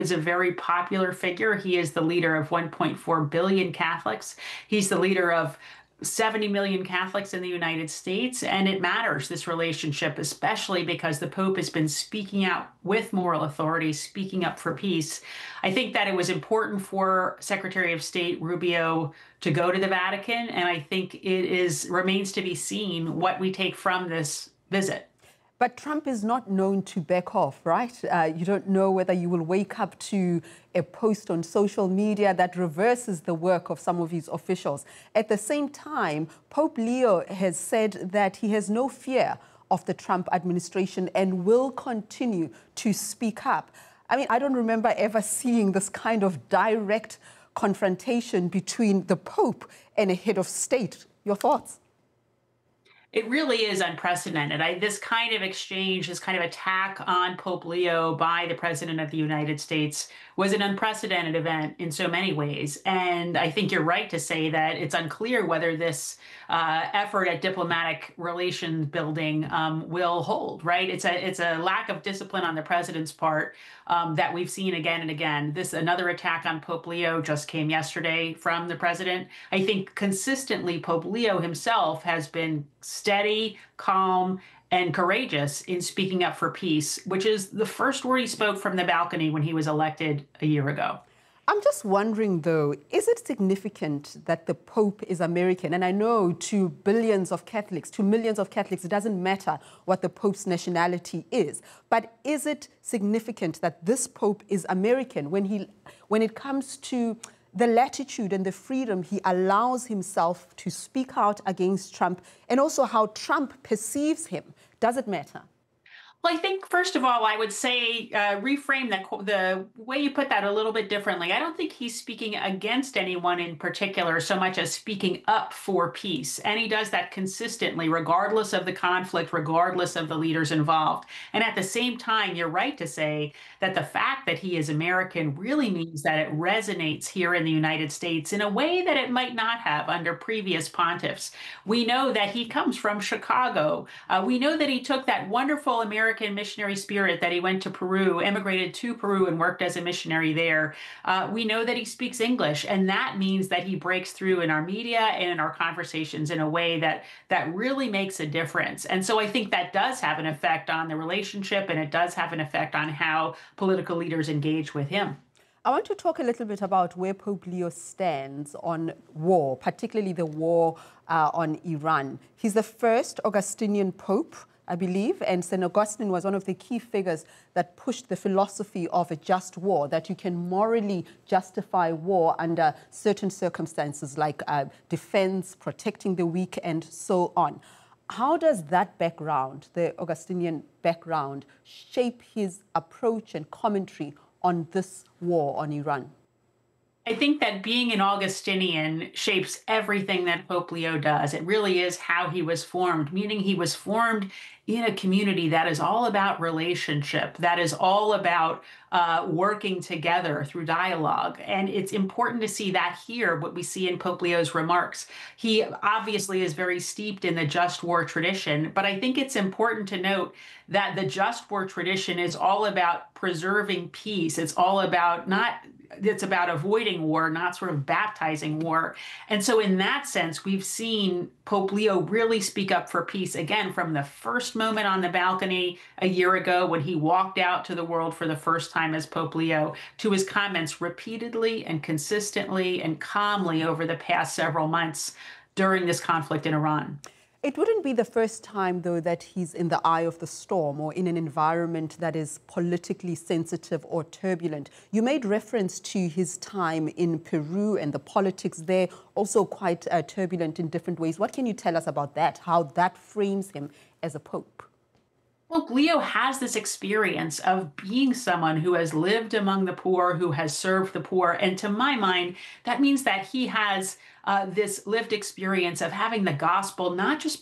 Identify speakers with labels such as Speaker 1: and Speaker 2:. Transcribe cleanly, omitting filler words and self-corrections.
Speaker 1: is a very popular figure. He is the leader of 1.4 billion Catholics. He's the leader of 70 million Catholics in the United States, and it matters, this relationship, especially because the Pope has been speaking out with moral authority, speaking up for peace. I think that it was important for Secretary of State Rubio to go to the Vatican, and I think it is remains to be seen what we take from this visit.
Speaker 2: But Trump is not known to back off, right? You don't know whether you will wake up to a post on social media that reverses the work of some of his officials. At the same time, Pope Leo has said that he has no fear of the Trump administration and will continue to speak up. I mean, I don't remember ever seeing this kind of direct confrontation between the Pope and a head of state. Your thoughts?
Speaker 1: It really is unprecedented. This kind of exchange, this kind of attack on Pope Leo by the President of the United States was an unprecedented event in so many ways. And I think you're right to say that it's unclear whether this effort at diplomatic relations building will hold, right? It's a lack of discipline on the president's part that we've seen again and again. Another attack on Pope Leo just came yesterday from the president. I think consistently Pope Leo himself has been steady, calm, and courageous in speaking up for peace, which is the first word he spoke from the balcony when he was elected a year ago.
Speaker 2: I'm just wondering, though, is it significant that the Pope is American? And I know to billions of Catholics, to millions of Catholics, it doesn't matter what the Pope's nationality is. But is it significant that this Pope is American when it comes to the latitude and the freedom he allows himself to speak out against Trump, and also how Trump perceives him? Does it matter?
Speaker 1: Well, I think, first of all, I would say reframe the way you put that a little bit differently. I don't think he's speaking against anyone in particular so much as speaking up for peace. And he does that consistently, regardless of the conflict, regardless of the leaders involved. And at the same time, you're right to say that the fact that he is American really means that it resonates here in the United States in a way that it might not have under previous pontiffs. We know that he comes from Chicago. We know that he took that wonderful American missionary spirit that he went to Peru, emigrated to Peru and worked as a missionary there. We know that he speaks English, and that means that he breaks through in our media and in our conversations in a way that really makes a difference. And so I think that does have an effect on the relationship, and it does have an effect on how political leaders engage with him.
Speaker 2: I want to talk a little bit about where Pope Leo stands on war, particularly the war on Iran. He's the first Augustinian pope, I believe, and St. Augustine was one of the key figures that pushed the philosophy of a just war, that you can morally justify war under certain circumstances like defense, protecting the weak, and so on. How does that background, the Augustinian background, shape his approach and commentary on this war on Iran?
Speaker 1: I think that being an Augustinian shapes everything that Pope Leo does. It really is how he was formed, meaning he was formed in a community that is all about relationship, that is all about working together through dialogue. And it's important to see that here, what we see in Pope Leo's remarks. He obviously is very steeped in the just war tradition, but I think it's important to note that the just war tradition is all about preserving peace. It's all about it's about avoiding war, not sort of baptizing war. And so in that sense, we've seen Pope Leo really speak up for peace, again, from the first moment on the balcony a year ago when he walked out to the world for the first time as Pope Leo, to his comments repeatedly and consistently and calmly over the past several months during this conflict in Iran.
Speaker 2: It wouldn't be the first time, though, that he's in the eye of the storm or in an environment that is politically sensitive or turbulent. You made reference to his time in Peru and the politics there, also quite turbulent in different ways. What can you tell us about that, how that frames him as a pope?
Speaker 1: Well, Leo has this experience of being someone who has lived among the poor, who has served the poor. And to my mind, that means that he has this lived experience of having the gospel not just